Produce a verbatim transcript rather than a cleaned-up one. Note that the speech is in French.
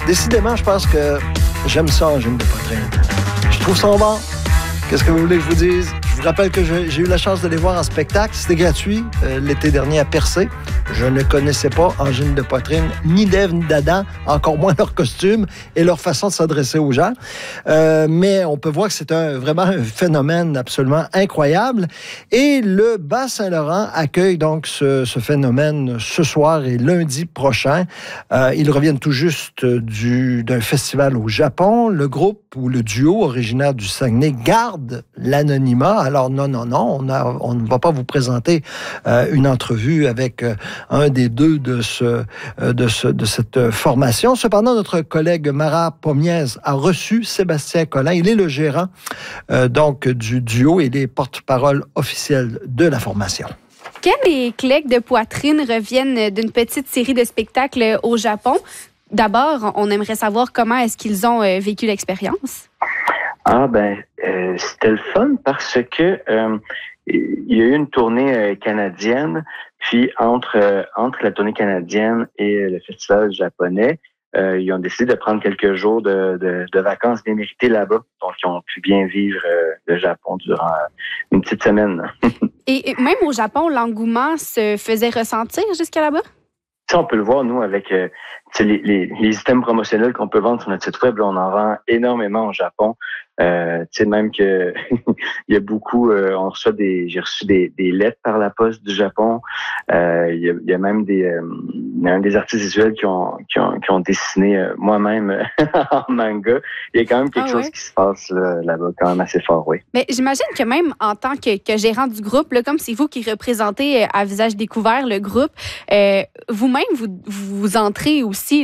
Décidément, je pense que j'aime ça en gym de poitrine. Je trouve ça bon. Qu'est-ce que vous voulez que je vous dise? Je vous rappelle que je, j'ai eu la chance de les voir en spectacle. C'était gratuit euh, l'été dernier à Percé. Je ne connaissais pas Angine de poitrine, ni d'Ève ni d'Adam, encore moins leur costume et leur façon de s'adresser aux gens. Euh, mais on peut voir que c'est un, vraiment un phénomène absolument incroyable. Et le Bas-Saint-Laurent accueille donc ce, ce phénomène ce soir et lundi prochain. Euh, ils reviennent tout juste du, d'un festival au Japon. Le groupe ou le duo originaire du Saguenay garde l'anonymat. Alors non, non, non, on, a, on ne va pas vous présenter euh, une entrevue avec euh, un des deux de, ce, euh, de, ce, de cette formation. Cependant, notre collègue Mara Pomiez a reçu Sébastien Collin. Il est le gérant euh, donc du duo et les porte-parole officiels de la formation. Ken et Clegg de Poitrine reviennent d'une petite série de spectacles au Japon. D'abord, on aimerait savoir comment est-ce qu'ils ont euh, vécu l'expérience. Ah ben, euh, c'était le fun parce que euh, il y a eu une tournée euh, canadienne, puis entre euh, entre la tournée canadienne et le festival japonais, euh, ils ont décidé de prendre quelques jours de, de, de vacances bien méritées là-bas. Donc, ils ont pu bien vivre euh, le Japon durant euh, une petite semaine. et, et même au Japon, l'engouement se faisait ressentir jusqu'à là-bas? Ça, on peut le voir, nous, avec euh, les, les, les items promotionnels qu'on peut vendre sur notre site web. Là, on en vend énormément au Japon. Euh, tu sais, même que il y a beaucoup, euh, on reçoit des, j'ai reçu des, des lettres par la poste du Japon. Euh, il y a, il y a même des, euh, il y a même des artistes visuels qui ont, qui ont, qui ont dessiné euh, moi-même en manga. Il y a quand même quelque ah, chose ouais. qui se passe là, là-bas, quand même assez fort, oui. Mais j'imagine que même en tant que, que gérant du groupe, là, comme c'est vous qui représentez à visage découvert le groupe, euh, vous-même vous, vous entrez aussi